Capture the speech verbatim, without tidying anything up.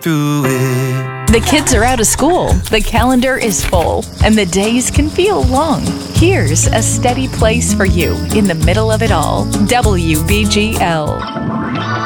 through it. The kids are out of school, the calendar is full, and the days can feel long. Here's a steady place for you in the middle of it all. W B G L.